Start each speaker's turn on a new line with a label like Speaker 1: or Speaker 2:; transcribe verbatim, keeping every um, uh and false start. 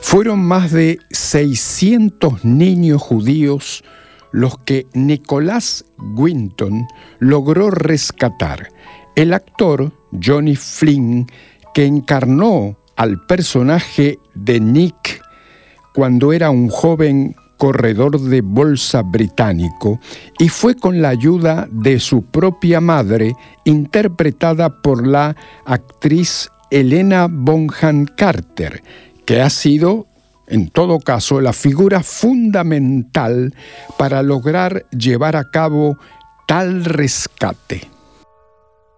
Speaker 1: Fueron más de seiscientos niños judíos los que Nicholas Winton logró rescatar. El actor Johnny Flynn, que encarnó al personaje de Nick cuando era un joven corredor de bolsa británico, y fue con la ayuda de su propia madre, interpretada por la actriz Helena Bonham Carter, que ha sido, en todo caso, la figura fundamental para lograr llevar a cabo tal rescate.